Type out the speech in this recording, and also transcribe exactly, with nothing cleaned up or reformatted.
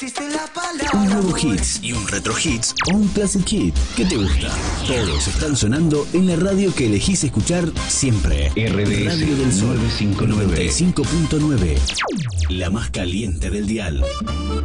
existe la palabra. Un nuevo hits y un retro hits o un classic hit. ¿Qué te gusta? Todos están sonando en la radio que elegís escuchar siempre. R D S Radio del Sol novecientos cincuenta y nueve. noventa y cinco punto nueve. La más caliente del dial.